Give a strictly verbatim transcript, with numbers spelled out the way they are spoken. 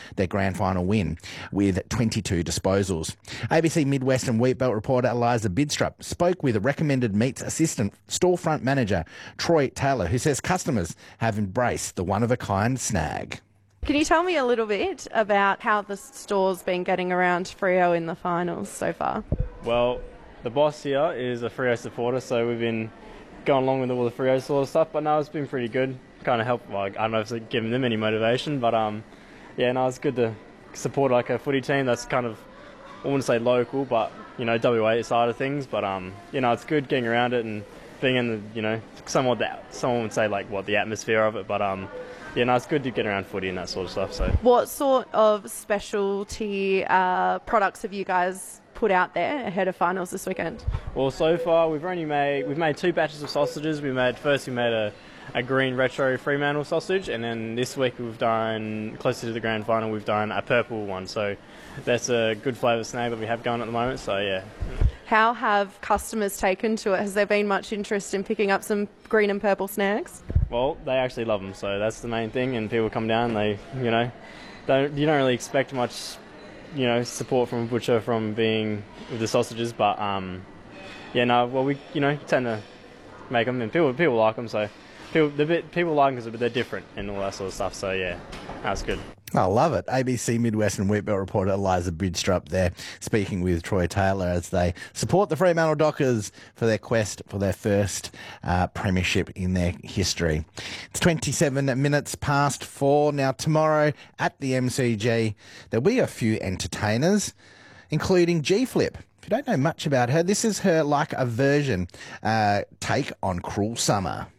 their grand final win with twenty-two disposals. A B C Midwest and Wheatbelt reporter Eliza Bidstrup spoke with a recommended meats assistant storefront manager Troy Taylor, who says customers have embraced the one-of-a-kind snag. Can you tell me a little bit about how the store's been getting around Freo in the finals so far? Well, the boss here is a Freo supporter, so we've been going along with all the Freo sort of stuff, but no, it's been pretty good. Kind of helped, like, I don't know if it's giving them any motivation, but um, yeah, no, it's good to support like a footy team that's kind of, I wouldn't say local, but, you know, W A side of things, but um, you know, it's good getting around it and being in the, you know, somewhat that, someone would say like what the atmosphere of it, but um, yeah, no, it's good to get around footy and that sort of stuff. So, what sort of specialty uh, products have you guys put out there ahead of finals this weekend? Well, so far we've only made we've made two batches of sausages. We made first we made a, a green retro Fremantle sausage, and then this week we've done closer to the grand final we've done a purple one. So that's a good flavour snag that we have going at the moment. So yeah. How have customers taken to it? Has there been much interest in picking up some green and purple snags? Well, they actually love them, so that's the main thing. And people come down, they, you know, don't you don't really expect much, you know, support from a butcher from being with the sausages, but um, yeah, no, well, we, you know, tend to make them, and people people like them, so people the bit people like them because they're different and all that sort of stuff. So yeah, that's good. I love it. A B C Midwest and Wheatbelt reporter Eliza Bidstrup there speaking with Troy Taylor as they support the Fremantle Dockers for their quest for their first uh, premiership in their history. It's twenty-seven minutes past four. Now tomorrow at the M C G there'll be a few entertainers, including G-Flip. If you don't know much about her, this is her like a version uh, take on Cruel Summer.